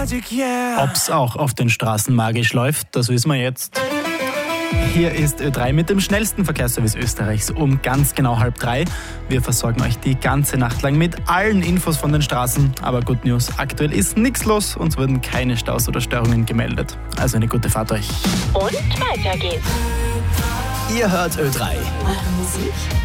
Magic, yeah. Ob's auch auf den Straßen magisch läuft, das wissen wir jetzt. Hier ist Ö3 mit dem schnellsten Verkehrsservice Österreichs um ganz genau 2:30. Wir versorgen euch die ganze Nacht lang mit allen Infos von den Straßen. Aber Good News, aktuell ist nichts los, uns wurden keine Staus oder Störungen gemeldet. Also eine gute Fahrt euch. Und weiter geht's. Ihr hört Ö3 Eure Musik